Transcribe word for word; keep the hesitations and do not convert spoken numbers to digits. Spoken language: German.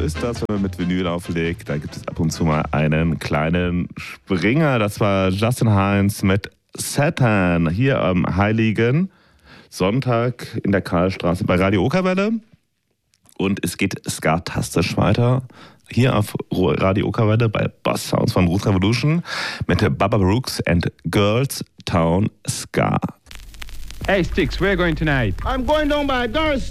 ist das, wenn man mit Vinyl auflegt. Da gibt es ab und zu mal einen kleinen Springer. Das war Justin Hines mit Saturn hier am heiligen Sonntag in der Karlstraße bei Radio Okerwelle. Und es geht skatastisch weiter hier auf Radio Okerwelle bei Boss Sounds von Roots Revolution mit Baba Brooks and Girls Town Ska. Hey Sticks, where are you going tonight? I'm going down by Doris